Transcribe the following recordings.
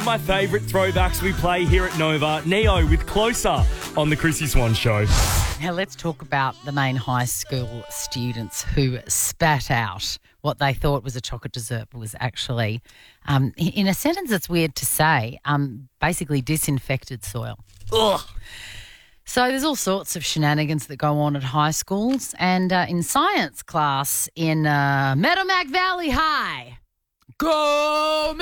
My favourite throwbacks we play here at Nova. Neo with Closer on the Chrissy Swan Show. Now let's talk about the Maine High School students who spat out what they thought was a chocolate dessert, but was actually, in a sentence that's weird to say, basically disinfected soil. Ugh. So there's all sorts of shenanigans that go on at high schools, and in science class in Meadowmack Valley High, go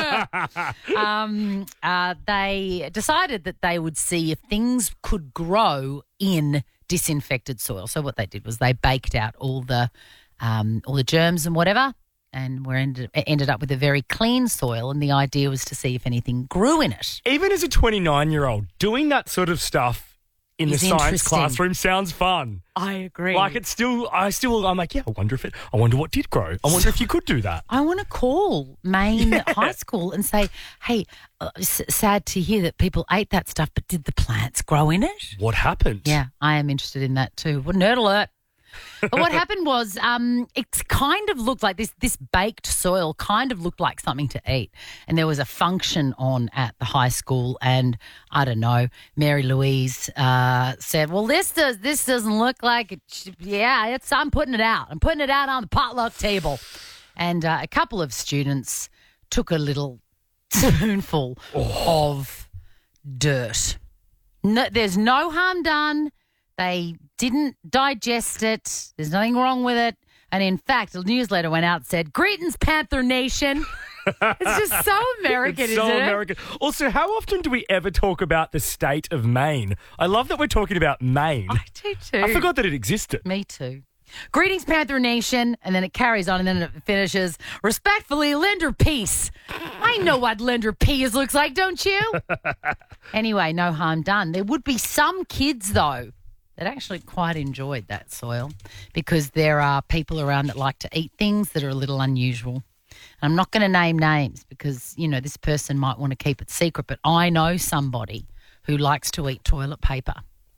Meadowmack! They decided that they would see if things could grow in disinfected soil. So what they did was they baked out all the germs and whatever, and ended up with a very clean soil, and the idea was to see if anything grew in it. Even as a 29-year-old, doing that sort of stuff in the science classroom sounds fun. I agree. Like I'm like, yeah, I wonder what did grow. I wonder if you could do that. I want to call Maine High School and say, hey, sad to hear that people ate that stuff, but did the plants grow in it? What happened? Yeah, I am interested in that too. Well, nerd alert. But what happened was it kind of looked like this baked soil kind of looked like something to eat. And there was a function on at the high school, and I don't know, Mary Louise said, well, this doesn't look like it. Yeah, I'm putting it out. I'm putting it out on the potluck table. And a couple of students took a little spoonful of dirt. No, there's no harm done. They didn't digest it. There's nothing wrong with it. And in fact, a newsletter went out and said, "Greetings, Panther Nation." It's just so American, it's so isn't it? American. Also, how often do we ever talk about the state of Maine? I love that we're talking about Maine. I do too. I forgot that it existed. Me too. Greetings, Panther Nation. And then it carries on and then it finishes, respectfully, Lender Peace. I know what Lender Peace looks like, don't you? Anyway, no harm done. There would be some kids, though, that actually quite enjoyed that soil, because there are people around that like to eat things that are a little unusual. And I'm not going to name names because, this person might want to keep it secret, but I know somebody who likes to eat toilet paper.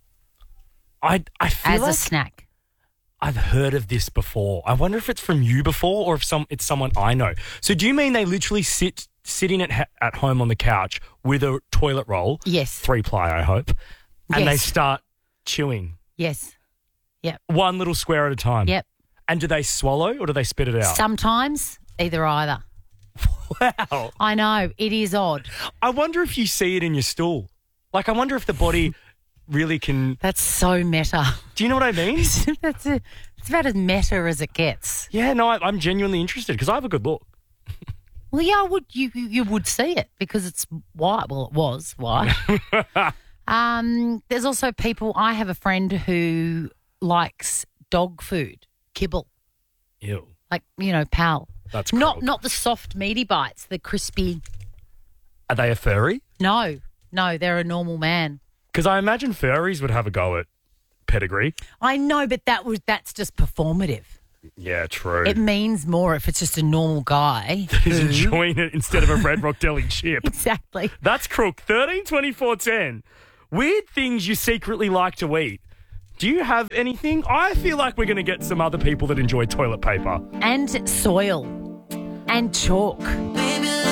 I feel as like a snack. I've heard of this before. I wonder if it's from you before or if it's someone I know. So do you mean they literally sitting at home on the couch with a toilet roll? Yes. 3-ply, I hope. And they start chewing. Yes. Yep. One little square at a time. Yep. And do they swallow or do they spit it out? Sometimes, either. Wow. I know, it is odd. I wonder if you see it in your stool. Like, I wonder if the body really can... That's so meta. Do you know what I mean? It's about as meta as it gets. Yeah, no, I'm genuinely interested because I have a good look. Well, yeah, you would see it because it's white. Well, it was white. There's also people, I have a friend who likes dog food, kibble. Ew. Like, pal. That's not the soft meaty bites, the crispy. Are they a furry? No, they're a normal man. Because I imagine furries would have a go at pedigree. I know, but that's just performative. Yeah, true. It means more if it's just a normal guy who's enjoying it instead of a Red Rock Deli chip. Exactly. That's Crook. 13 24 10. Weird things you secretly like to eat. Do you have anything? I feel like we're going to get some other people that enjoy toilet paper. And soil. And chalk.